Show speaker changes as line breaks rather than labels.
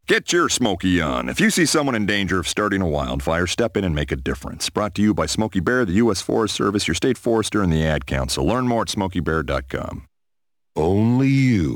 Get your Smokey on. If you see someone in danger of starting a wildfire, step in and make a difference. Brought to you by Smokey Bear, the U.S. Forest Service, your state forester, and the Ad Council. Learn more at smokeybear.com.
Only you